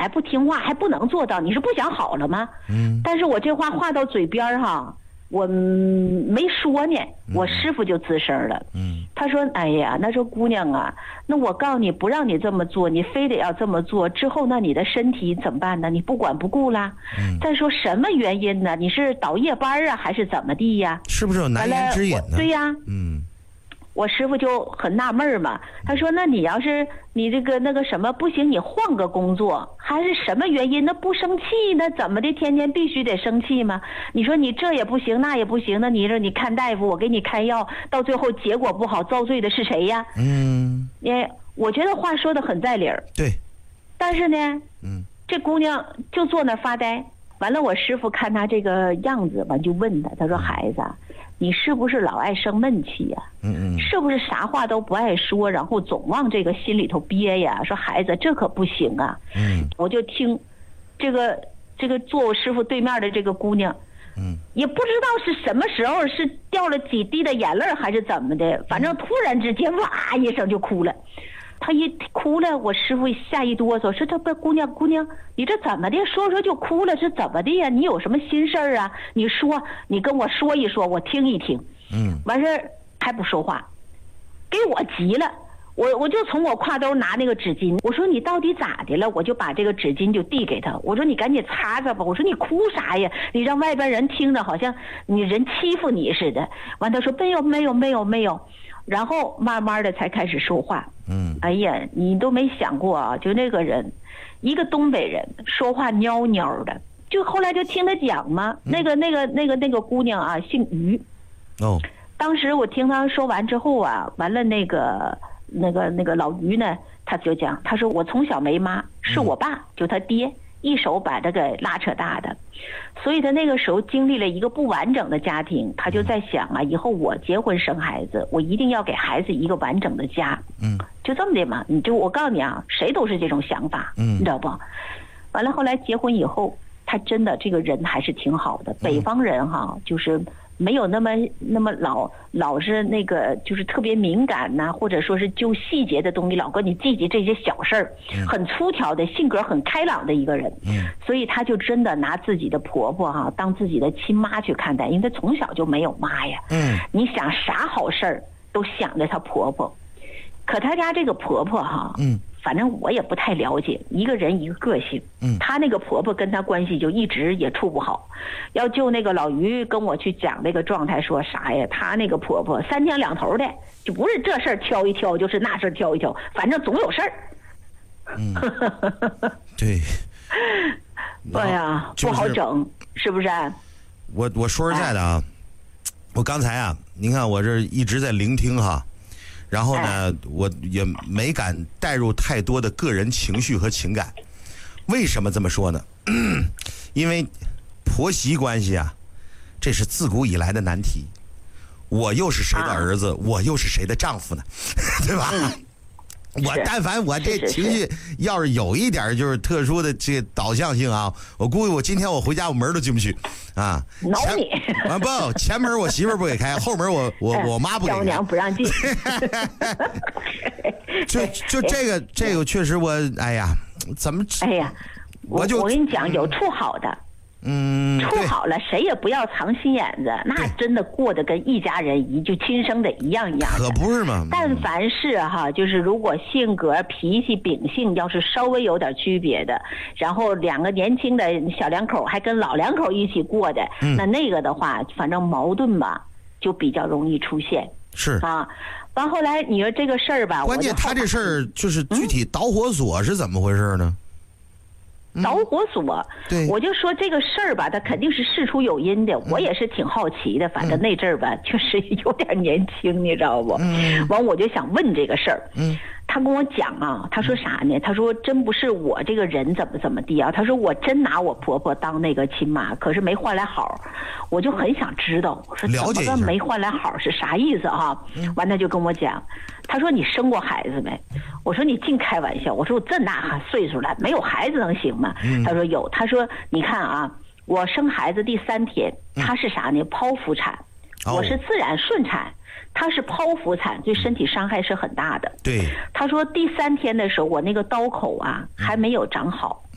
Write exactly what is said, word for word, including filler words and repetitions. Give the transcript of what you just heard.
还不听话，还不能做到，你是不想好了吗？ 嗯， 但是我这话话到嘴边哈，我没说呢，我师傅就吱声了。 嗯， 他说：“哎呀，那说姑娘啊，那我告诉你，不让你这么做，你非得要这么做，之后那你的身体怎么办呢？你不管不顾啦。嗯，再说什么原因呢？你是倒夜班啊，还是怎么地呀？ 是不是有难言之隐呢？ 对呀， 嗯。” 我师傅就很纳闷嘛，他说：“那你要是你这个那个什么不行，你换个工作，还是什么原因？那不生气，那怎么的？天天必须得生气吗？你说你这也不行，那也不行，那你说你看大夫，我给你开药，到最后结果不好，遭罪的是谁呀？” 嗯， 也我觉得话说的很在理儿。 对， 但是呢， 嗯， 这姑娘就坐那发呆。完了，我师傅看她这个样子，完就问她，他说：“孩子，你是不是老爱生闷气呀？ 嗯嗯， 是不是啥话都不爱说，然后总往这个心里头憋呀？说孩子，这可不行啊。” 嗯， 我就听这个这个坐我师傅对面的这个姑娘， 嗯， 也不知道是什么时候，是掉了几滴的眼泪还是怎么的，反正突然之间哇一声就哭了。他一哭了，我师傅吓一哆嗦，说：“这不姑娘姑娘，你这怎么的？说说就哭了，是怎么的呀？你有什么心事儿啊？你说，你跟我说一说，我听一听。” 嗯， 完事儿还不说话，给我急了。我我就从我挎兜拿那个纸巾，我说：“你到底咋的了？”我就把这个纸巾就递给他，我说：“你赶紧擦擦吧。”我说：“你哭啥呀？你让外边人听着好像你人欺负你似的。”完他说：“没有没有没有没有。”然后慢慢的才开始说话。 嗯， 哎呀，你都没想过啊，就那个人，一个东北人，说话蔫蔫的。就后来就听他讲嘛，嗯、那个那个那个那个姑娘啊，姓于。 哦。 当时我听他说完之后啊，完了那个那个那个老于呢，他就讲，他说我从小没妈，是我爸，嗯、就他爹一手把这个拉扯大的，所以他那个时候经历了一个不完整的家庭，他就在想啊，以后我结婚生孩子，我一定要给孩子一个完整的家。嗯，就这么的嘛。你就我告诉你啊，谁都是这种想法，嗯，你知道不？完了后来结婚以后，他真的这个人还是挺好的。北方人哈，就是没有那么那么老老是那个就是特别敏感呐、啊，或者说是就细节的东西老跟你记记这些小事儿，很粗条的性格很开朗的一个人。嗯，所以他就真的拿自己的婆婆哈、啊、当自己的亲妈去看待，因为他从小就没有妈呀。嗯，你想啥好事儿都想着她婆婆，可她家这个婆婆哈、啊，嗯。反正我也不太了解，一个人一个个性。嗯，她那个婆婆跟她关系就一直也处不好。要就那个老于跟我去讲那个状态，说啥呀？她那个婆婆三天两头的，就不是这事儿挑一挑，就是那事儿挑一挑，反正总有事儿。 嗯，对。 哎呀，不好整，是不是？ 我我说实在的啊，我刚才啊，您看我这一直在聆听哈。然后呢，我也没敢带入太多的个人情绪和情感。为什么这么说呢？因为婆媳关系啊，这是自古以来的难题。我又是谁的儿子，啊、我又是谁的丈夫呢？对吧？嗯、我但凡我这情绪要是有一点就是特殊的这个导向性啊，我估计我今天我回家我门都进不去啊！ 挠你啊不，前门我媳妇儿不给开，后门我我我妈不给开， 丈母娘不让进。 就就这个这个确实我哎呀，怎么哎呀，我就我跟你讲，有处好的。 嗯， 处好了，谁也不要藏心眼子，那真的过得跟一家人一就亲生的一样一样的。 可不是嘛。 但凡是哈，就是如果性格、脾气、秉性要是稍微有点区别的，然后两个年轻的小两口还跟老两口一起过的，嗯、那那个的话，反正矛盾吧，就比较容易出现。 是啊，完后来你说这个事儿吧， 关键他这事儿就是具体导火索是怎么回事呢？ 导火索，对，我就说这个事儿吧，它肯定是事出有因的。我也是挺好奇的，反正那阵儿吧，确实有点年轻，你知道不？嗯。完，我就想问这个事儿。嗯。他跟我讲啊，他说啥呢？他说真不是我这个人怎么怎么地啊？他说我真拿我婆婆当那个亲妈，可是没换来好。我就很想知道，我说怎么个没换来好是啥意思啊？完，他就跟我讲，他说你生过孩子没？我说你净开玩笑。我说我这大岁数了，没有孩子能行吗？他说有。他说你看啊，我生孩子第三天，他是啥呢？剖腹产，我是自然顺产。他是剖腹产，对身体伤害是很大的。 对， 他说第三天的时候，我那个刀口啊还没有长好，